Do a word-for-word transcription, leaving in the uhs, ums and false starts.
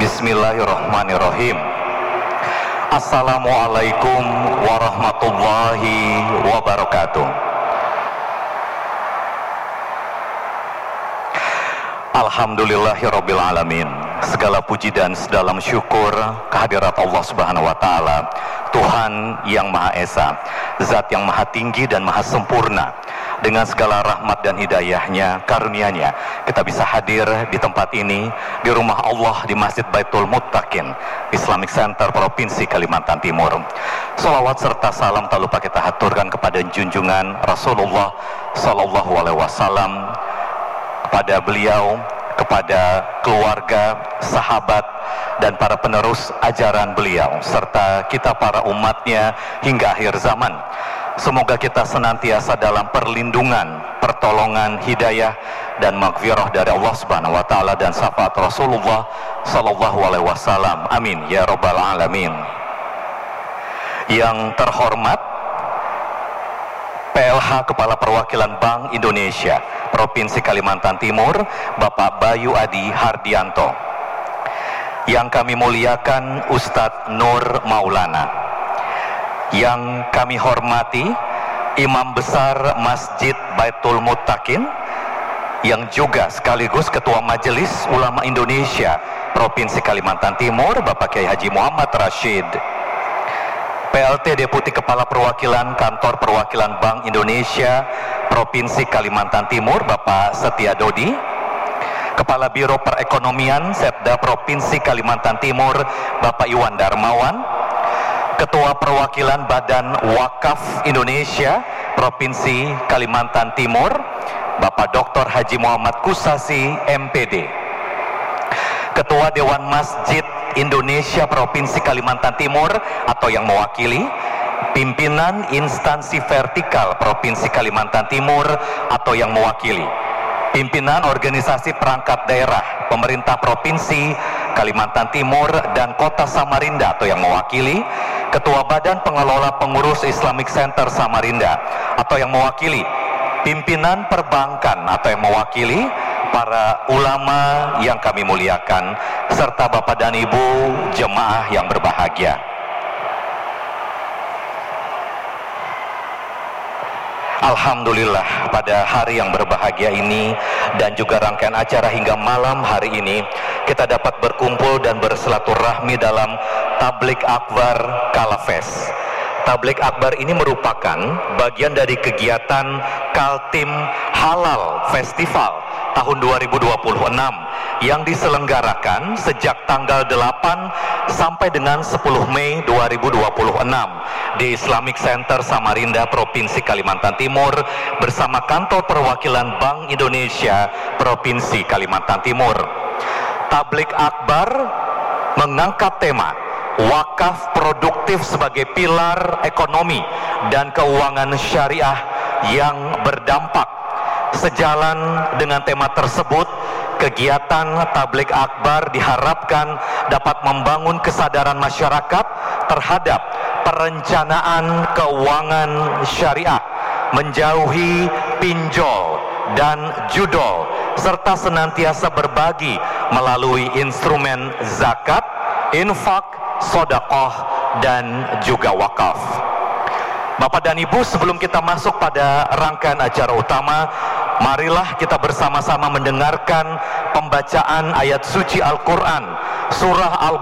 Bismillahirrahmanirrahim. Assalamualaikum warahmatullahi wabarakatuh. Alhamdulillahirabbil alamin. Segala puji dan sedalam syukur kehadirat Allah Subhanahu wa taala, Tuhan yang Maha Esa, Zat yang Maha Tinggi dan Maha Sempurna. Dengan segala rahmat dan hidayahnya, karunia-Nya, kita bisa hadir di tempat ini, di rumah Allah, di Masjid Baitul Muttaqin, Islamic Center Provinsi Kalimantan Timur. Salawat serta salam tak lupa kita haturkan kepada junjungan Rasulullah Sallallahu Alaihi Wasallam, kepada beliau, kepada keluarga, sahabat, dan para penerus ajaran beliau, serta kita para umatnya hingga akhir zaman. Semoga kita senantiasa dalam perlindungan, pertolongan, hidayah, dan maghfirah dari Allah Subhanahu wa taala dan syafaat Rasulullah sallallahu alaihi wasallam. Amin ya rabbal alamin. Yang terhormat P L H Kepala Perwakilan Bank Indonesia Provinsi Kalimantan Timur, Bapak Bayu Adi Hardianto. Yang kami muliakan Ustadz Nur Maulana. Yang kami hormati Imam Besar Masjid Baitul Muttaqin, yang juga sekaligus Ketua Majelis Ulama Indonesia Provinsi Kalimantan Timur, Bapak Kiai Haji Muhammad Rashid. P L T Deputi Kepala Perwakilan Kantor Perwakilan Bank Indonesia Provinsi Kalimantan Timur, Bapak Setia Dodi. Kepala Biro Perekonomian Setda Provinsi Kalimantan Timur, Bapak Iwan Darmawan. Ketua Perwakilan Badan Wakaf Indonesia Provinsi Kalimantan Timur, Bapak Doktor Haji Muhammad Kusasi M P D. Ketua Dewan Masjid Indonesia Provinsi Kalimantan Timur atau yang mewakili pimpinan instansi vertikal Provinsi Kalimantan Timur atau yang mewakili pimpinan organisasi perangkat daerah pemerintah Provinsi Kalimantan Timur dan Kota Samarinda atau yang mewakili Ketua Badan Pengelola Pengurus Islamic Center Samarinda atau yang mewakili pimpinan perbankan atau yang mewakili para ulama yang kami muliakan, serta Bapak dan Ibu jemaah yang berbahagia. Alhamdulillah, pada hari yang berbahagia ini dan juga rangkaian acara hingga malam hari ini, kita dapat berkumpul dan bersilaturahmi dalam Tablik Akbar Kalafest. Tablik Akbar ini merupakan bagian dari kegiatan Kaltim Halal Festival tahun dua ribu dua puluh enam yang diselenggarakan sejak tanggal delapan sampai dengan sepuluh Mei dua ribu dua puluh enam di Islamic Center Samarinda, Provinsi Kalimantan Timur bersama Kantor Perwakilan Bank Indonesia Provinsi Kalimantan Timur. Tablik Akbar mengangkat tema wakaf produktif sebagai pilar ekonomi dan keuangan syariah yang berdampak. Sejalan dengan tema tersebut, kegiatan Tablik Akbar diharapkan dapat membangun kesadaran masyarakat terhadap perencanaan keuangan syariah, menjauhi pinjol dan judol, serta senantiasa berbagi melalui instrumen zakat, infak, sedekah, dan juga wakaf. Bapak dan Ibu, sebelum kita masuk pada rangkaian acara utama, marilah kita bersama-sama mendengarkan pembacaan ayat suci Al-Quran, surah Al